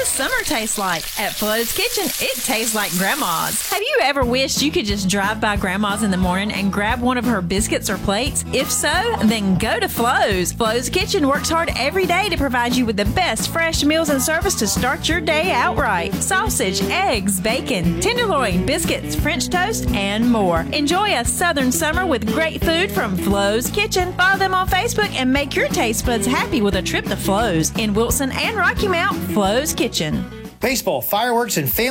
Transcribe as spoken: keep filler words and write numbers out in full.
does summer taste like? At Flo's Kitchen, it tastes like Grandma's. Have you ever wished you could just drive by Grandma's in the morning and grab one of her biscuits or plates? If so, then go to Flo's. Flo's Kitchen works hard every day to provide you with the best fresh meals and service to start your day out right. Sausage, eggs, bacon, tenderloin, biscuits, French toast, and more. Enjoy a southern summer with great food from Flo's Kitchen. Follow them on Facebook and make your taste buds happy with a trip to Flo's. In Wilson and Rocky Mount, Flo's Kitchen. Baseball, fireworks, and family